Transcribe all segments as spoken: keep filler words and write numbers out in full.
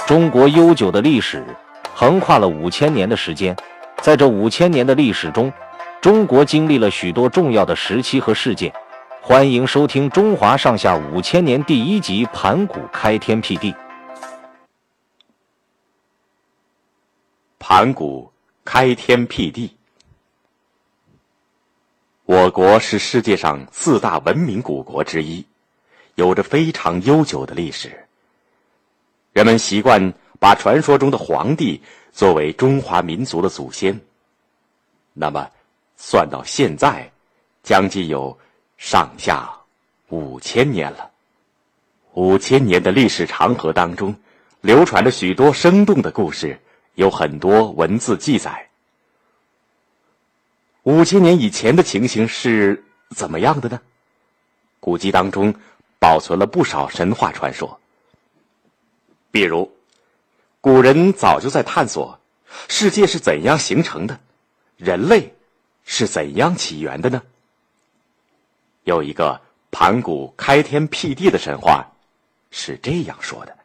中国悠久的历史横跨了五千年的时间，在这五千年的历史中，中国经历了许多重要的时期和事件。欢迎收听《中华上下五千年》第一集《盘古开天辟地》。 盘古开天辟地。我国是世界上四大文明古国之一，有着非常悠久的历史。人们习惯把传说中的皇帝作为中华民族的祖先。那么，算到现在，将近有上下五千年了。五千年的历史长河当中，流传着许多生动的故事，有很多文字记载。五千年以前的情形是怎么样的呢？古籍当中保存了不少神话传说。比如，古人早就在探索世界是怎样形成的，人类是怎样起源的呢？有一个盘古开天辟地的神话是这样说的：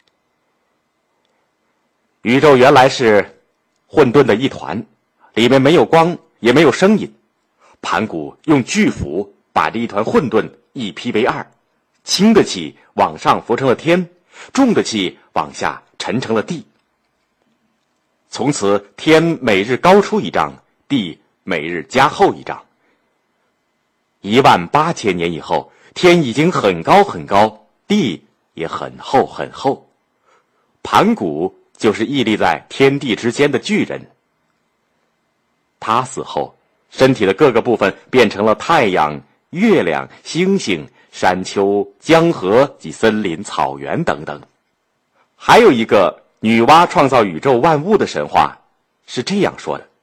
宇宙原来是混沌的一团，里面没有光，也没有声音。盘古用巨斧把这一团混沌一劈为二，轻的气往上浮成了天，重的气往下沉成了地。从此天每日高出一丈，地每日加厚一丈。一万八千年以后，天已经很高很高，地也很厚很厚。盘古就是屹立在天地之间的巨人。他死后，身体的各个部分变成了太阳、月亮、星星、山丘、江河及森林、草原等等。还有一个女娲创造宇宙万物的神话是这样说的：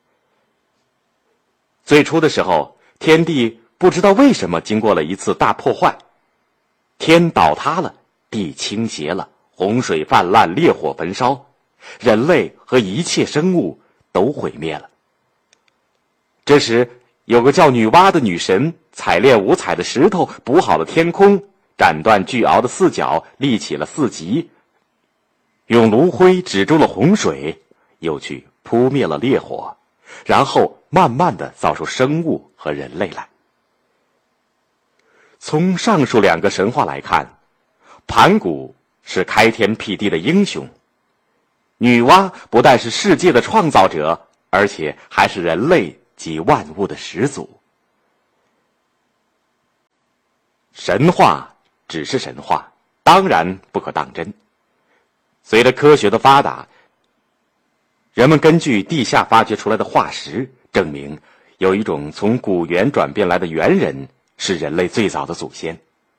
最初的时候，天地不知道为什么经过了一次大破坏，天倒塌了，地倾斜了，洪水泛滥，烈火焚烧，人类和一切生物都毁灭了。这时有个叫女娲的女神，采炼五彩的石头，补好了天空，斩断巨鳌的四角，立起了四极，用炉灰止住了洪水，又去扑灭了烈火，然后慢慢地造出生物和人类来。从上述两个神话来看，盘古是开天辟地的英雄，女娲不但是世界的创造者，而且还是人类及万物的始祖。神话只是神话，当然不可当真。随着科学的发达，人们根据地下发掘出来的化石，证明有一种从古猿转变来的猿人是人类最早的祖先。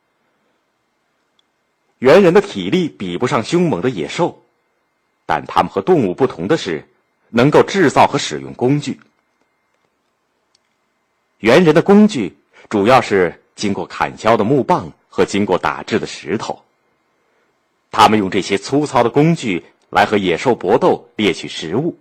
猿人的体力比不上凶猛的野兽，但他们和动物不同的是，能够制造和使用工具。猿人的工具主要是经过砍削的木棒和经过打制的石头。他们用这些粗糙的工具来和野兽搏斗，猎取食物，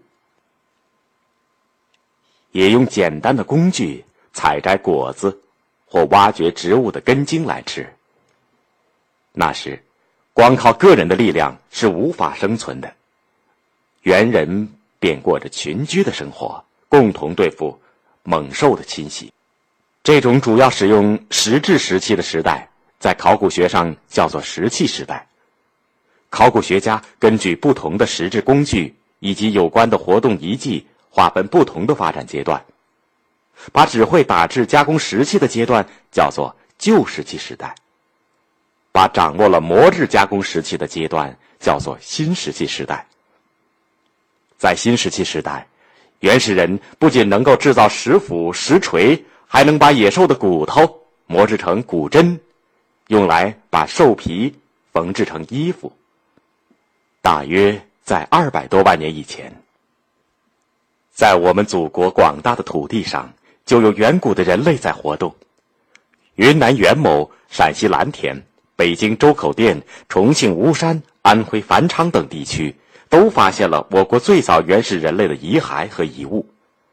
也用简单的工具采摘果子或挖掘植物的根茎来吃。那时光靠个人的力量是无法生存的，猿人便过着群居的生活，共同对付猛兽的侵袭。这种主要使用石质石器的时代，在考古学上叫做石器时代。考古学家根据不同的石质工具以及有关的活动遗迹，划分不同的发展阶段，把只会打制加工石器的阶段叫做旧石器时代，把掌握了磨制加工石器的阶段叫做新石器时代。在新石器时代，原始人不仅能够制造石斧、石锤，还能把野兽的骨头磨制成骨针，用来把兽皮缝制成衣服。大约在二百多万年以前，在我们祖国广大的土地上，就有远古的人类在活动。云南元谋、陕西蓝田、北京周口店、重庆巫山、安徽繁昌等地区，都发现了我国最早原始人类的遗骸和遗物。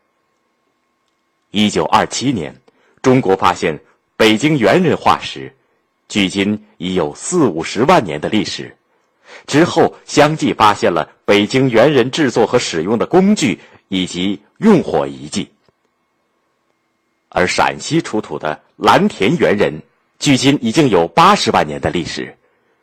一九二七年，中国发现北京猿人化石，距今已有四五十万年的历史， 之后相继发现了北京猿人制作和使用的工具以及用火遗迹。而陕西出土的蓝田猿人距今已经有八十万年的历史。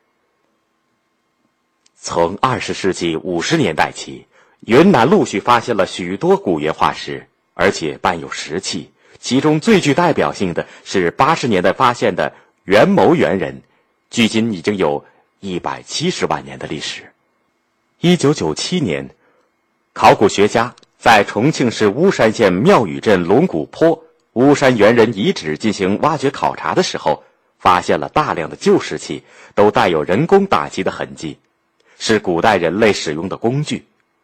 从二十世纪五十年代起，云南陆续发现了许多古猿化石，而且伴有石器，其中最具代表性的是八十年代发现的元谋猿人，距今已经有一百七十万年的历史。一九九七年，考古学家在重庆市巫山县庙宇镇龙骨坡巫山猿人遗址进行挖掘考察的时候，发现了大量的旧石器，都带有人工打击的痕迹，是古代人类使用的工具。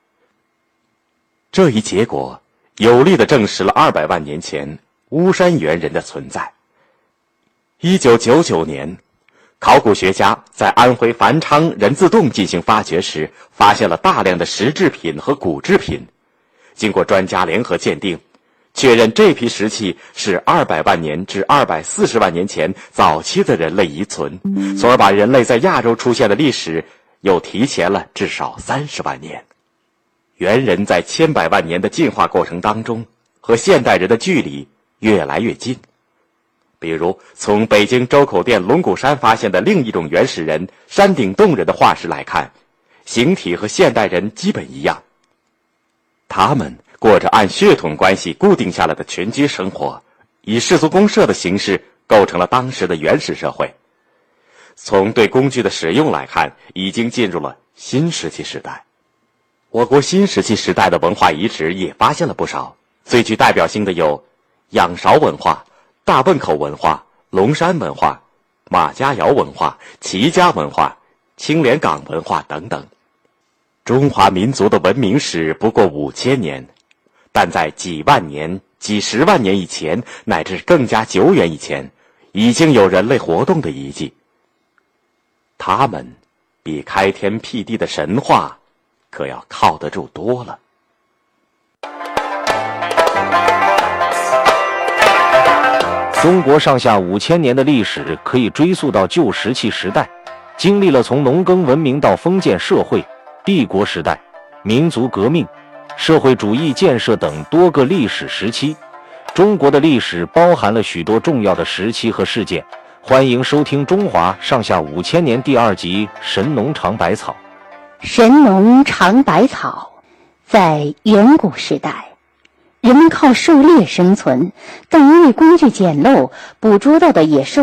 这一结果有力地证实了二百万年前巫山猿人的存在。一九九九年，考古学家在安徽繁昌人字洞进行发掘时，发现了大量的石制品和骨制品。经过专家联合鉴定，确认这批石器是二百万年至二百四十万年前早期的人类遗存，从而把人类在亚洲出现的历史又提前了至少三十万年。猿人在千百万年的进化过程当中，和现代人的距离越来越近。比如从北京周口店龙骨山发现的另一种原始人山顶洞人的化石来看，形体和现代人基本一样。他们过着按血统关系固定下来的群居生活，以氏族公社的形式构成了当时的原始社会。从对工具的使用来看，已经进入了新石器时代。我国新石器时代的文化遗址也发现了不少，最具代表性的有仰韶文化、大汶口文化、龙山文化、马家窑文化、齐家文化、青莲岗文化等等。中华民族的文明史不过五千年，但在几万年、几十万年以前，乃至更加久远以前，已经有人类活动的遗迹。他们比开天辟地的神话可要靠得住多了。 中国上下五千年的历史可以追溯到旧石器时代，经历了从农耕文明到封建社会、帝国时代、民族革命、社会主义建设等多个历史时期。中国的历史包含了许多重要的时期和事件。欢迎收听《中华上下五千年》第二集《神农尝百草》。 神农尝百草，在远古时代，人们靠狩猎生存，但因为工具简陋，捕捉到的野兽